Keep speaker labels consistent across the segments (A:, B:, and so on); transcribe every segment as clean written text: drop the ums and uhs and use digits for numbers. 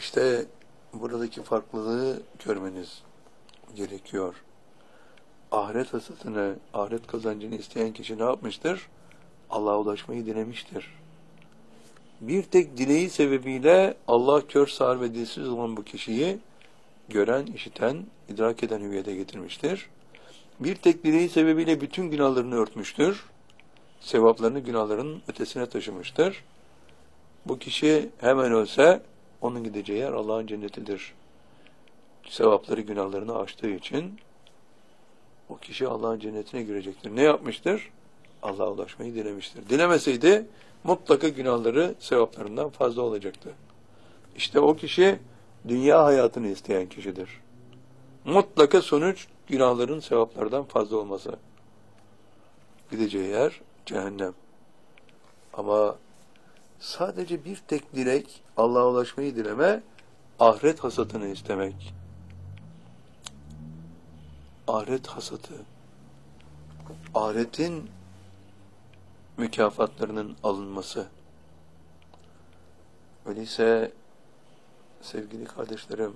A: İşte buradaki farklılığı görmeniz gerekiyor. Ahiret hasatını, ahiret kazancını isteyen kişi ne yapmıştır? Allah'a ulaşmayı dilemiştir. Bir tek dileği sebebiyle Allah kör, sağır ve dilsiz olan bu kişiyi gören, işiten, idrak eden hüviyete getirmiştir. Bir tek dileği sebebiyle bütün günahlarını örtmüştür. Sevaplarını günahların ötesine taşımıştır. Bu kişi hemen ölse onun gideceği yer Allah'ın cennetidir. Sevapları günahlarını aştığı için o kişi Allah'ın cennetine girecektir. Ne yapmıştır? Allah'a ulaşmayı dilemiştir. Dilemeseydi mutlaka günahları sevaplarından fazla olacaktı. İşte o kişi dünya hayatını isteyen kişidir. Mutlaka sonuç günahların sevaplardan fazla olması. Gideceği yer cehennem. Ama sadece bir tek dilek, Allah'a ulaşmayı dileme, ahiret hasatını istemek. Ahiret hasatı, ahiretin mükafatlarının alınması. Öyleyse sevgili kardeşlerim,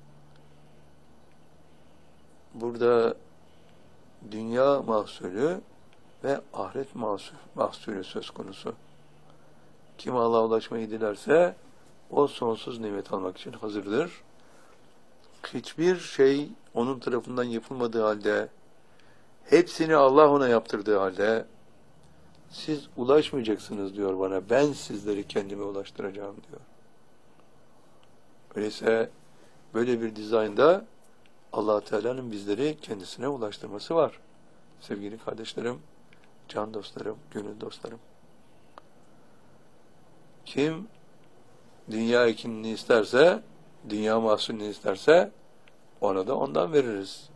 A: burada dünya mahsulü ve ahiret mahsulü söz konusu. Kim Allah'a ulaşmayı dilerse o sonsuz nimet almak için hazırdır. Hiçbir şey onun tarafından yapılmadığı halde, hepsini Allah ona yaptırdığı halde siz ulaşmayacaksınız diyor bana. Ben sizleri kendime ulaştıracağım diyor. Öyleyse böyle bir dizaynda Allah Teala'nın bizleri kendisine ulaştırması var. Sevgili kardeşlerim, can dostlarım, gönül dostlarım. Kim dünya ekinini isterse, dünya mahsulünü isterse ona da ondan veririz.